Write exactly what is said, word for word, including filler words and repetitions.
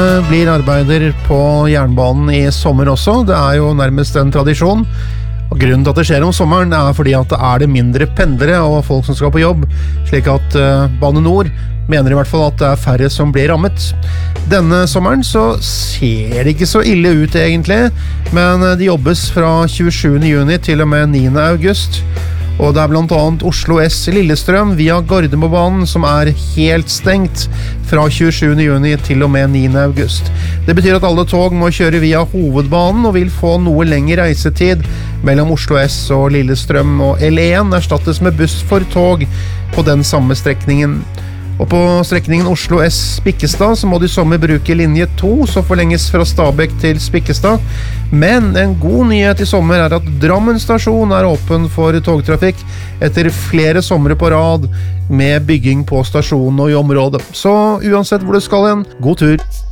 blir arbeider på jernbanen i sommer også. Det er jo nærmest en tradisjon. Og grunnen til at det skjer om sommeren er fordi at det er det mindre pendlere og folk som skal på jobb, slik at uh, Bane Nor mener i hvert fall at det er færre som blir rammet. Denne sommeren så ser det ikke så ille ut egentlig, men det jobbes fra tjuesjuende juni til og med niende august. Og det er blant annet Oslo S Lillestrøm via Gardermobanen som er helt stengt fra tjuesjuende juni til og med niende august. Det betyr at alle tog må kjøre via hovedbanen og vil få noe lengre reisetid mellom Oslo S og Lillestrøm, og L én erstattes med buss for tog på den samme strekningen. Og på strekningen Oslo S Spikkestad så må du i sommer bruke linje to, som forlenges fra Stabekk til Spikkestad. Men en god nyhet i sommer er at Drammen stasjon er åpen for togtrafikk etter flere somre på rad med bygging på stasjonen og i området. Så uansett hvor du skal hen, god tur!